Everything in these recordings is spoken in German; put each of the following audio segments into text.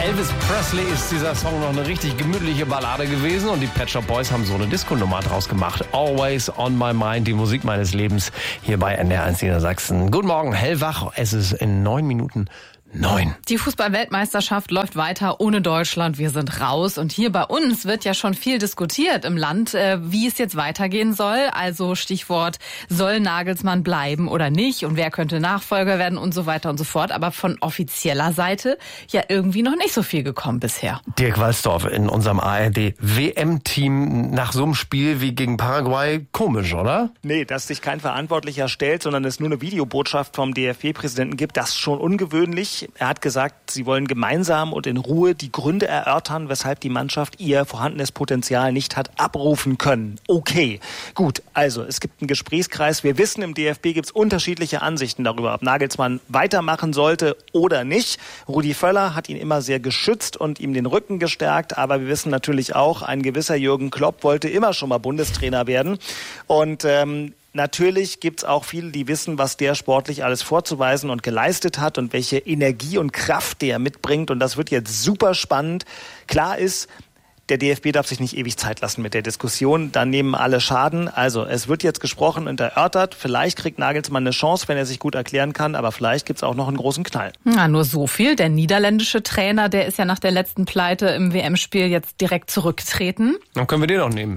Elvis Presley ist dieser Song noch eine richtig gemütliche Ballade gewesen und die Pet Shop Boys haben so eine Disco-Nummer draus gemacht. Always on my mind, die Musik meines Lebens hier bei NDR1 Niedersachsen. Guten Morgen, hellwach, es ist in 9 Minuten 9. Die Fußball-Weltmeisterschaft läuft weiter ohne Deutschland. Wir sind raus. Und hier bei uns wird ja schon viel diskutiert im Land, wie es jetzt weitergehen soll. Also Stichwort, soll Nagelsmann bleiben oder nicht? Und wer könnte Nachfolger werden und so weiter und so fort. Aber von offizieller Seite ja irgendwie noch nicht so viel gekommen bisher. Dirk Walsdorf in unserem ARD-WM-Team nach so einem Spiel wie gegen Paraguay komisch, oder? Nee, dass sich kein Verantwortlicher stellt, sondern es nur eine Videobotschaft vom DFB-Präsidenten gibt, das ist schon ungewöhnlich. Er hat gesagt, sie wollen gemeinsam und in Ruhe die Gründe erörtern, weshalb die Mannschaft ihr vorhandenes Potenzial nicht hat abrufen können. Okay, gut, also es gibt einen Gesprächskreis. Wir wissen, im DFB gibt es unterschiedliche Ansichten darüber, ob Nagelsmann weitermachen sollte oder nicht. Rudi Völler hat ihn immer sehr geschützt und ihm den Rücken gestärkt. Aber wir wissen natürlich auch, ein gewisser Jürgen Klopp wollte immer schon mal Bundestrainer werden. Und natürlich gibt's auch viele, die wissen, was der sportlich alles vorzuweisen und geleistet hat und welche Energie und Kraft der mitbringt. Und das wird jetzt super spannend. Klar ist, der DFB darf sich nicht ewig Zeit lassen mit der Diskussion. Dann nehmen alle Schaden. Also es wird jetzt gesprochen und erörtert. Vielleicht kriegt Nagelsmann eine Chance, wenn er sich gut erklären kann. Aber vielleicht gibt's auch noch einen großen Knall. Na, nur so viel. Der niederländische Trainer, der ist ja nach der letzten Pleite im WM-Spiel jetzt direkt zurückgetreten. Dann können wir den auch nehmen.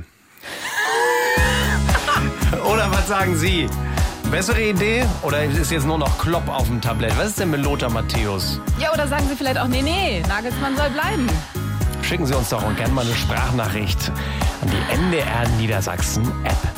Oder was sagen Sie? Bessere Idee? Oder ist jetzt nur noch Klopp auf dem Tablett? Was ist denn mit Lothar Matthäus? Ja, oder sagen Sie vielleicht auch, nee, Nagelsmann soll bleiben. Schicken Sie uns doch auch gerne mal eine Sprachnachricht an die NDR Niedersachsen App.